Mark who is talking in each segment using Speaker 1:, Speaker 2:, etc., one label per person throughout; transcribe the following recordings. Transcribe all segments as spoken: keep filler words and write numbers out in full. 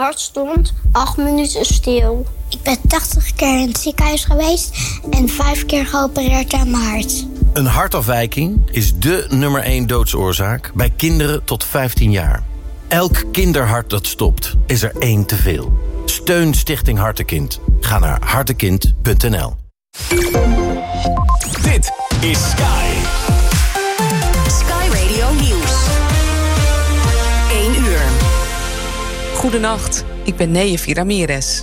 Speaker 1: hart stond acht minuten stil.
Speaker 2: Ik ben tachtig keer in het ziekenhuis geweest en vijf keer geopereerd aan mijn hart.
Speaker 3: Een hartafwijking is dé nummer één doodsoorzaak bij kinderen tot vijftien jaar. Elk kinderhart dat stopt, is er één te veel. Steun Stichting Hartekind. Ga naar hartekind punt n l.
Speaker 4: Dit is Sky.
Speaker 5: Sky Radio Nieuws. één uur.
Speaker 6: Goedenacht, ik ben Neefje Ramirez.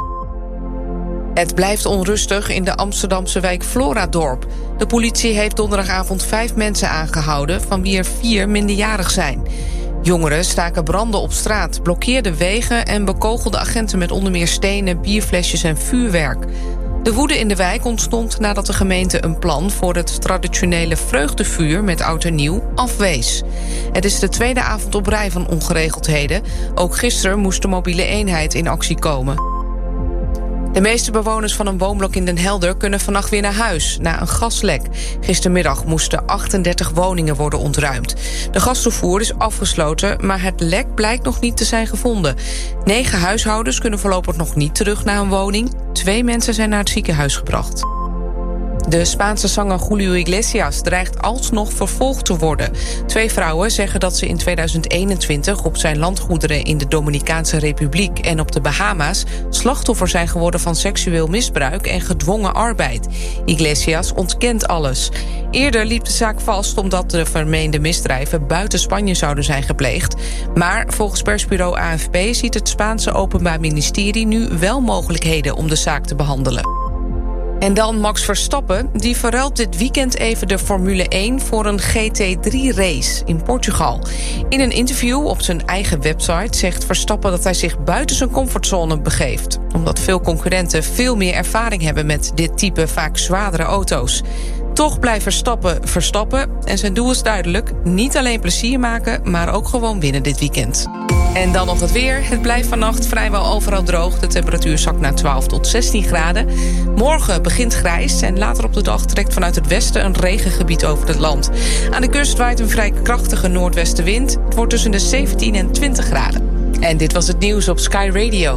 Speaker 6: Het blijft onrustig in de Amsterdamse wijk Floradorp. De politie heeft donderdagavond vijf mensen aangehouden, van wie er vier minderjarig zijn. Jongeren staken branden op straat, blokkeerden wegen en bekogelden agenten met onder meer stenen, bierflesjes en vuurwerk. De woede in de wijk ontstond nadat de gemeente een plan voor het traditionele vreugdevuur met oud en nieuw afwees. Het is de tweede avond op rij van ongeregeldheden. Ook gisteren moest de mobiele eenheid in actie komen. De meeste bewoners van een woonblok in Den Helder kunnen vannacht weer naar huis na een gaslek. Gistermiddag moesten achtendertig woningen worden ontruimd. De gastoevoer is afgesloten, maar het lek blijkt nog niet te zijn gevonden. Negen huishoudens kunnen voorlopig nog niet terug naar een woning. Twee mensen zijn naar het ziekenhuis gebracht. De Spaanse zanger Julio Iglesias dreigt alsnog vervolgd te worden. Twee vrouwen zeggen dat ze in tweeduizend eenentwintig op zijn landgoederen in de Dominicaanse Republiek en op de Bahama's slachtoffer zijn geworden van seksueel misbruik en gedwongen arbeid. Iglesias ontkent alles. Eerder liep de zaak vast omdat de vermeende misdrijven buiten Spanje zouden zijn gepleegd. Maar volgens persbureau A F P ziet het Spaanse Openbaar Ministerie nu wel mogelijkheden om de zaak te behandelen. En dan Max Verstappen, die verruilt dit weekend even de Formule één voor een G T drie race in Portugal. In een interview op zijn eigen website zegt Verstappen dat hij zich buiten zijn comfortzone begeeft, omdat veel concurrenten veel meer ervaring hebben met dit type vaak zwaardere auto's. Toch blijft Verstappen Verstappen en zijn doel is duidelijk: niet alleen plezier maken, maar ook gewoon winnen dit weekend. En dan nog het weer. Het blijft vannacht vrijwel overal droog. De temperatuur zakt naar twaalf tot zestien graden. Morgen begint grijs en later op de dag trekt vanuit het westen een regengebied over het land. Aan de kust waait een vrij krachtige noordwestenwind. Het wordt tussen de zeventien en twintig graden. En dit was het nieuws op Sky Radio.